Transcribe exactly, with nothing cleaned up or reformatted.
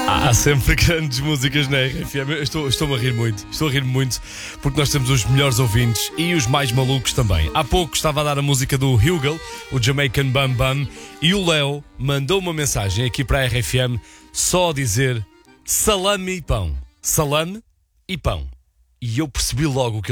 Há sempre grandes músicas na R F M. Eu estou, estou-me a rir muito, estou a rir muito, porque nós temos os melhores ouvintes e os mais malucos também. Há pouco estava a dar a música do Hugel, o Jamaican Bam Bam, e o Léo mandou uma mensagem aqui para a R F M só a dizer salame e pão. Salame e pão. E eu percebi logo o que